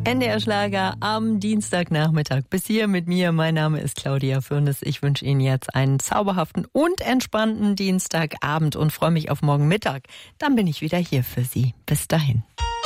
NDR Schlager am Dienstagnachmittag. Bis hier mit mir. Mein Name ist Claudia Fürnes. Ich wünsche Ihnen jetzt einen zauberhaften und entspannten Dienstagabend und freue mich auf morgen Mittag. Dann bin ich wieder hier für Sie. Bis dahin.